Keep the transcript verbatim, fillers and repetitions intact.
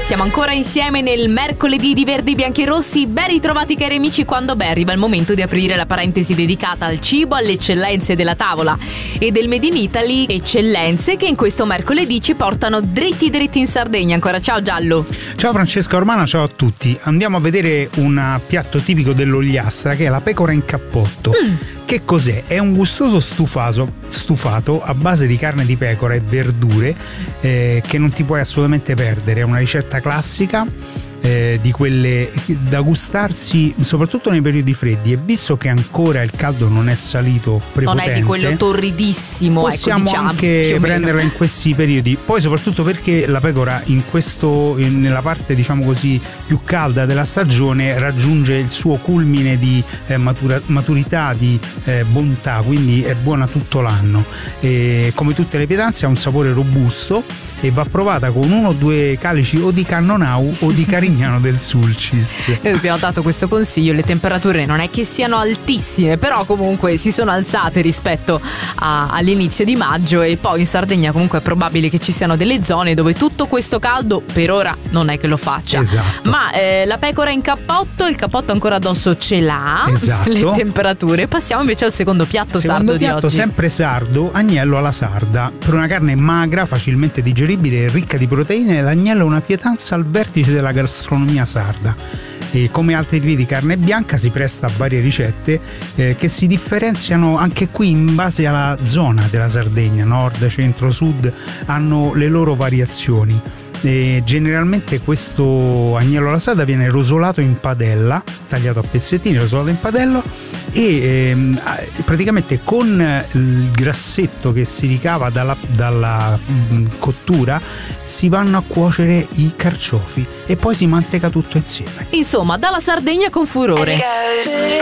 Siamo ancora insieme nel mercoledì di Verdi Bianchi e Rossi. Ben ritrovati cari amici, quando beh, arriva il momento di aprire la parentesi dedicata al cibo, alle eccellenze della tavola e del Made in Italy, eccellenze che in questo mercoledì ci portano dritti dritti in Sardegna. Ancora ciao Giallo. Ciao Francesca Ormana, ciao a tutti. Andiamo a vedere un piatto tipico dell'Ogliastra che è la pecora in cappotto. Mm. Che cos'è? È un gustoso stufato, stufato a base di carne di pecora e verdure eh, che non ti puoi assolutamente perdere. È una ricetta classica eh, di quelle da gustarsi soprattutto nei periodi freddi, e visto che ancora il caldo non è salito prepotente, non è di quello torridissimo, possiamo ecco, diciamo, anche prenderla in questi periodi. Poi soprattutto perché la pecora in questo in, nella parte diciamo così più calda della stagione raggiunge il suo culmine di eh, matura, maturità, di eh, bontà, quindi è buona tutto l'anno. E come tutte le pietanze ha un sapore robusto e va provata con uno o due calici o di Cannonau o di Carignano del Sulcis. Noi abbiamo dato questo consiglio, le temperature non è che siano altissime, però comunque si sono alzate rispetto a, all'inizio di maggio, e poi in Sardegna comunque è probabile che ci siano delle zone dove tutto questo caldo per ora non è che lo faccia. Esatto. Ma eh, la pecora in cappotto, il cappotto ancora addosso ce l'ha, esatto. Le temperature. Passiamo invece al secondo piatto secondo sardo piatto, di oggi. sempre sardo, agnello alla sarda. Per una carne magra, facilmente digeribile e ricca di proteine, l'agnello è una pietanza al vertice della gastronomia sarda. E come altri tipi di carne bianca si presta a varie ricette eh, che si differenziano anche qui in base alla zona della Sardegna, nord, centro, sud, hanno le loro variazioni. E generalmente questo agnello alla sarda viene rosolato in padella, tagliato a pezzettini, rosolato in padella, e ehm, praticamente con il grassetto che si ricava dalla, dalla mh, cottura si vanno a cuocere i carciofi e poi si manteca tutto insieme. Insomma, dalla Sardegna con furore.